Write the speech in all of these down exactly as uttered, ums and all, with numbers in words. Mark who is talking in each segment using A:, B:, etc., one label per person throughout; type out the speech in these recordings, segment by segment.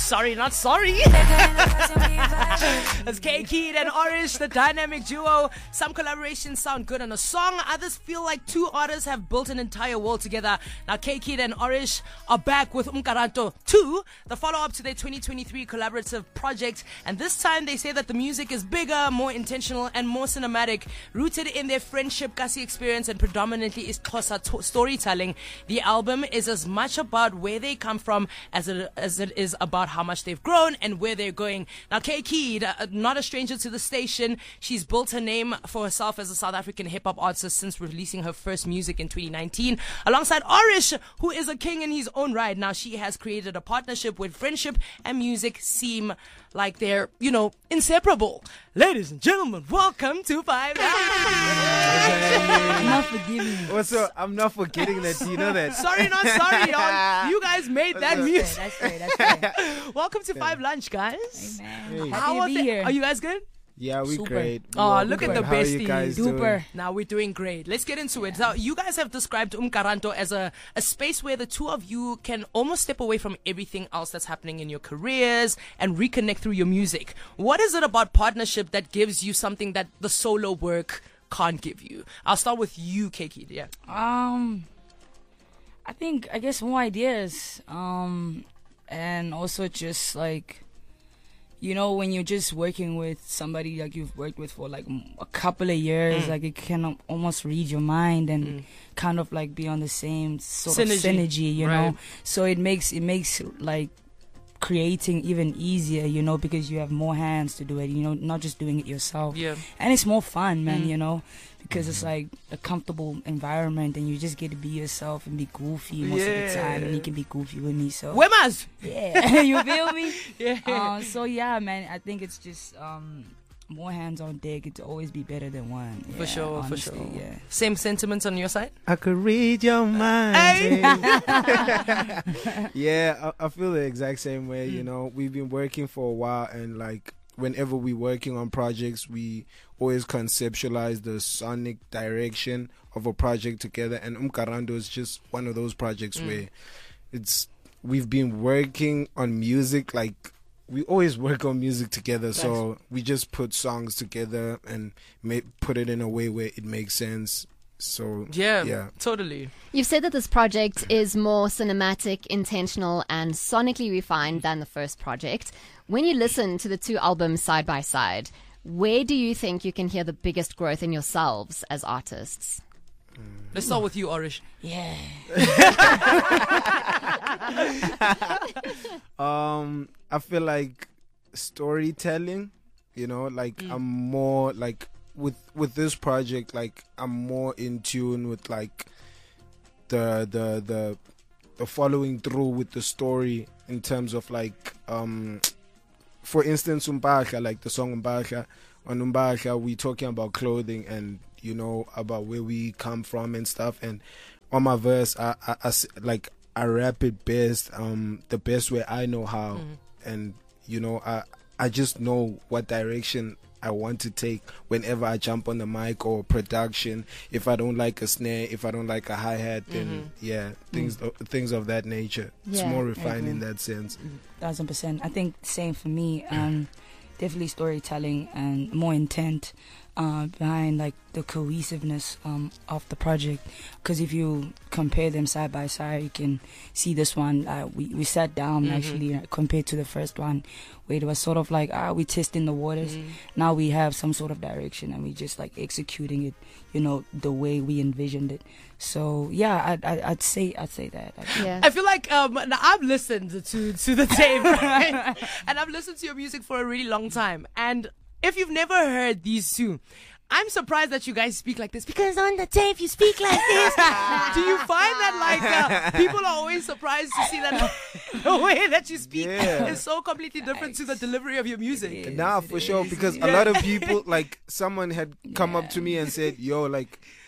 A: Sorry, not sorry. That's K Keed and Orish, the dynamic duo. Some collaborations sound good on a song. Others feel like two artists have built an entire world together. Now, K Keed and Orish are back with Umkaranto two, the follow-up to their twenty twenty-three collaborative project. And this time, they say that the music is bigger, more intentional, and more cinematic. Rooted in their friendship, Kasi experience, and predominantly is Xhosa t- storytelling. The album is as much about where they come from as it, as it is about how much they've grown and where they're going. Now, K Keed, uh, not a stranger to the station, she's built her name for herself as a South African hip-hop artist since releasing her first music in twenty nineteen. Alongside Orish, who is a king in his own right. Now, she has created a partnership where friendship and music seem like they're, you know, inseparable. Ladies and gentlemen, welcome to Five Live.
B: I'm not forgiving you.
C: Also, I'm not forgetting that. Do you know that?
A: Sorry, not sorry, y'all. You guys made that
B: That's
A: music.
B: right, that's right, that's right.
A: Welcome to Five Lunch, guys.
B: Hey, man.
C: Hey.
B: Happy
A: How
B: to
A: are,
B: be
A: the-
B: here.
A: are you guys good?
C: Yeah, we
B: Super.
C: great. We
A: Oh,
C: all
A: look at
C: good.
A: the
C: How are you
A: besties.
C: guys
B: Duper.
C: doing?
A: Now we're doing great. Let's get into it. Now, you guys have described Umkaranto as a, a space where the two of you can almost step away from everything else that's happening in your careers and reconnect through your music. What is it about partnership that gives you something that the solo work can't give you? I'll start with you, Kiki. Yeah.
B: Um, I think I guess more ideas. Um, and also just like, you know, when you're just working with somebody like you've worked with for like m- a couple of years,
A: Mm.
B: like it can al- almost read your mind and
A: Mm.
B: kind of like be on the same sort
A: Synergy.
B: of synergy, you
A: Right.
B: know. So it makes it makes like creating even easier, you know, because you have more hands to do it, you know, not just doing it yourself.
A: Yeah.
B: And it's more fun, man,
A: Mm.
B: you know, because it's like a comfortable environment and you just get to be yourself and be goofy most of
A: Yeah.
B: the time, and you can be goofy with me, so
A: Wemas!
B: yeah. You feel me?
A: Yeah.
B: Uh, so yeah, man, I think it's just um more hands on deck. It's always be better than one.
A: For
B: Yeah,
A: sure,
B: honestly,
A: for sure.
B: Yeah.
A: Same sentiments on your side?
C: I could read your mind.
A: Hey.
C: Yeah, I, I feel the exact same way.
A: Mm.
C: You know, we've been working for a while, and like whenever we're working on projects, we always conceptualize the sonic direction of a project together. And Umkarando is just one of those projects
A: Mm.
C: where it's we've been working on music like. We always work on music together, so we just put songs together and ma- put it in a way where it makes sense. So
A: Yeah,
C: yeah.
A: totally.
D: You've said that this project is more cinematic, intentional, and sonically refined than the first project. When you listen to the two albums side by side, where do you think you can hear the biggest growth in yourselves as artists?
A: Let's start with you, Orish.
B: Yeah.
C: Um, I feel like storytelling, you know, like
A: Mm.
C: I'm more like with with this project, like I'm more in tune with like the the the the following through with the story in terms of like um, for instance, Umbasha, like the song Umbasha. On Umbasha, we talking about clothing and you know about where we come from and stuff. And on my verse, I, I, I s- like. I rap it best, um, the best way I know how,
A: Mm.
C: and you know, I I just know what direction I want to take whenever I jump on the mic or production. If I don't like a snare, if I don't like a hi hat, then
A: Mhm.
C: yeah, things uh, things of that nature. It's
D: Yeah.
C: more refined in
B: agree.
C: that sense.
B: Thousand percent. I think same for me. Um, definitely storytelling and more intent uh, behind like the cohesiveness um, of the project. Because if you compare them side by side, you can see this one. Uh, we we sat down
A: Mhm.
B: actually uh, compared to the first one, where it was sort of like ah we testing the waters.
A: Mm.
B: Now we have some sort of direction and we just like executing it, you know, the way we envisioned it. So yeah, I'd, I'd, I'd say I'd say that. I'd-
D: Yeah.
A: I feel like um, now I've listened to to the tape, right? And I've listened to your music for a really long time. And if you've never heard these two, I'm surprised that you guys speak like this because on the tape you speak like this. Do you find that like uh, people are always surprised to see that the way that you speak
C: Yeah.
A: is so completely different to the delivery of your music?
B: It
C: Nah,
B: is,
C: for
B: it
C: sure,
B: is.
C: because
A: Yeah.
C: a lot of people, like, someone had come up to me and said, yo, like,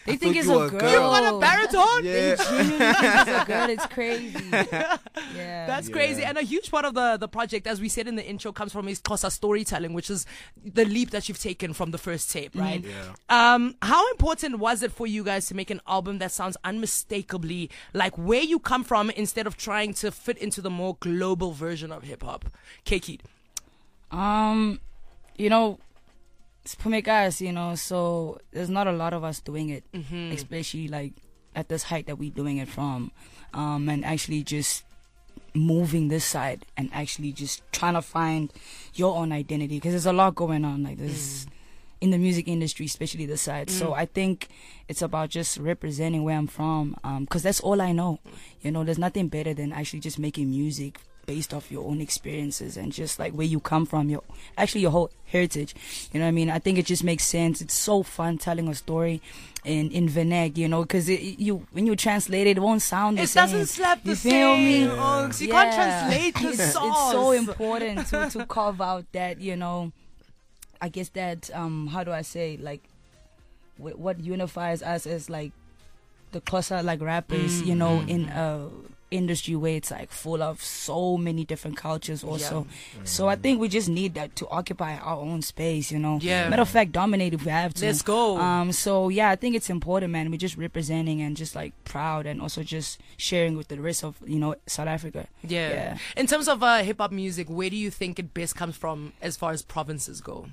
B: They
C: I
B: think
C: thought
B: it's
C: you
B: a
C: were a
B: girl.
C: girl.
A: You want a baritone?
B: They
C: Yeah.
B: genuinely think it's a girl. It's crazy. Yeah.
A: That's
C: Yeah.
A: crazy. And a huge part of the, the project, as we said in the intro, comes from East Xhosa storytelling, which is the leap that you've taken from the first tape, right?
C: Yeah.
A: Um, how important was it for you guys to make an album that sounds unmistakably like where you come from instead of trying to fit into the more global version of hip hop? Keiki.
B: Um, you know, it's Pumekas, you know, so there's not a lot of us doing it,
A: Mm-hmm.
B: especially like at this height that we're doing it from, um, and actually just moving this side and actually just trying to find your own identity, because there's a lot going on like this in the music industry, especially this side. So I think it's about just representing where I'm from, because that's all I know. You know, there's nothing better than actually just making music based off your own experiences and just like where you come from, your actually your whole heritage. You know what I mean? I think it just makes sense. It's so fun telling a story in in Veneg, you know, because you when you translate it, it won't sound the
A: It
B: same.
A: doesn't slap the
B: You feel
A: same.
B: me?
A: Oh, so you
B: Yeah.
A: can't translate the
B: it's,
A: songs.
B: it's so important to, to carve out that, you know, I guess that, um, how do I say, like, wh- what unifies us as, like, the Xhosa, like, rappers, you know, in a industry where it's, like, full of so many different cultures also. So I think we just need that to occupy our own space, you know.
A: Yeah.
B: Matter of fact, dominate if we have to.
A: Let's go.
B: Um, so yeah, I think it's important, man. We're just representing and just like proud and also just sharing with the rest of, you know, South Africa.
A: Yeah.
B: Yeah.
A: In terms of uh, hip hop music, where do you think it best comes from as far as provinces go?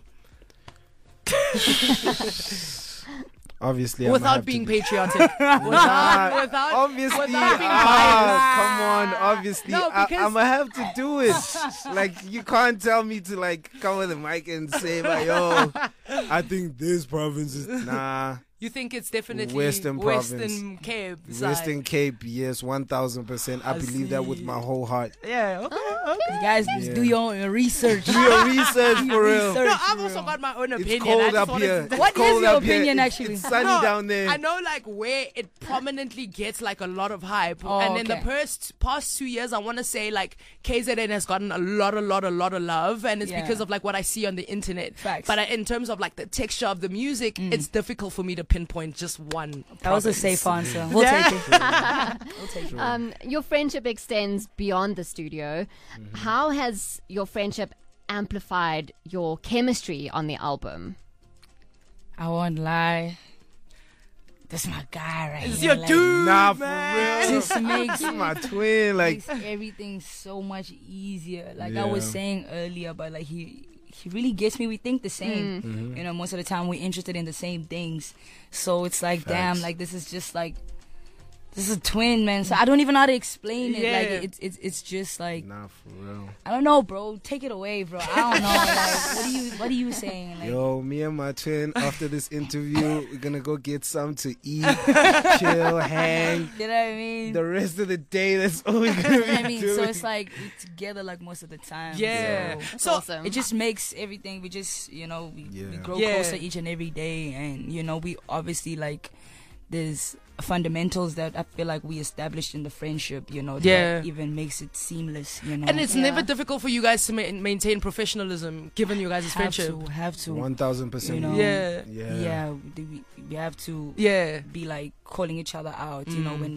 C: Obviously, I'ma
A: Without
C: have to
A: being
C: be-
A: patriotic. without,
C: Nah,
A: without,
C: obviously,
A: without being
C: ah, come on, obviously,
A: No,
C: I,
A: because-
C: I'm gonna have to do it. Like, you can't tell me to like come with the mic and say, like, "Yo, I think this province is nah."
A: You think it's definitely
C: Western
A: Western Cape side.
C: Western Cape, yes, one thousand percent. I
A: I
C: believe that with
A: see.
C: my whole heart.
A: Yeah. Okay. okay.
B: You guys just
C: Yeah.
B: do your own research.
C: Do your research for real.
A: No, I've also got my own opinion.
C: It's
A: I
C: cold
A: just
C: up
A: wanted
C: here.
A: to-
C: It's
B: What is
C: cold
B: your
C: up here.
B: opinion,
C: It's-
B: actually?
C: It's sunny
A: No,
C: down there.
A: I know, like, where it prominently gets like a lot of hype,
B: Oh,
A: and in the
B: okay.
A: past past two years, I want to say like K Z N has gotten a lot, a lot, a lot of love, and it's
B: Yeah.
A: because of like what I see on the internet.
B: Facts.
A: But I, in terms of like the texture of the music, it's difficult for me to pinpoint just one.
B: That was a
A: province.
B: safe answer. We'll
A: Yeah.
B: take it. We'll take it.
D: Um, your friendship extends beyond the studio. How has your friendship amplified your chemistry on the album?
B: I won't lie. This is my guy right
A: It's
B: here.
A: your
B: like,
A: dude,
C: Nah, for
A: man.
C: real.
B: Just makes
C: This is my twin. Like,
B: makes everything so much easier. Like I was
C: Yeah.
B: saying earlier, but like he he really gets me. We think the same.
C: Mm-hmm.
B: You know, most of the time we're interested in the same things. So it's like, damn,
C: Facts.
B: like this is just like this is a twin, man. So I don't even know how to explain it. Like
A: Yeah.
B: it's it's it's just like
C: nah, for real.
B: I don't know, bro. Take it away, bro. I don't know. Like what are you what are you saying? Like
C: Yo, me and my twin, after this interview, we're gonna go get some to eat, chill, hang.
B: you know what I mean?
C: The rest of the day, that's all we're
B: You
C: gonna
B: know what I
C: be
B: mean?
C: doing.
B: So it's like we're together like most of the time.
A: Yeah.
B: So
D: That's
A: So
D: awesome.
B: it just makes everything, we just, you know, we, we
C: Yeah.
B: grow
A: Yeah.
B: closer each and every day. And, you know, we obviously like, there's fundamentals that I feel like we established in the friendship, you know,
A: Yeah.
B: that even makes it seamless, you know.
A: and it's
B: Yeah.
A: never difficult for you guys to ma- maintain professionalism, given you guys'
B: have
A: friendship.
B: to, have to.
C: One thousand percent.
B: You know,
A: Yeah.
C: Yeah.
B: Yeah, we, we have to
A: Yeah.
B: be like calling each other out, you know,
A: Mm.
B: when